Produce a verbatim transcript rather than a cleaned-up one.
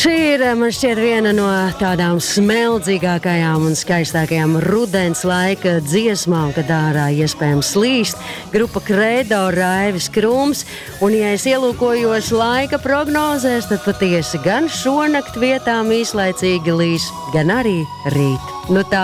Šī ir, man šķiet, viena no tādām smeldzīgākajām un skaistākajām rudens laika dziesmām, kad ārā iespējams slīst. Grupa Kredo, Raivis Krūms, un ja es ielūkojos laika prognozēs, tad patiesi gan šonakt vietām īslaicīgi līs, gan arī rīt. Nu tā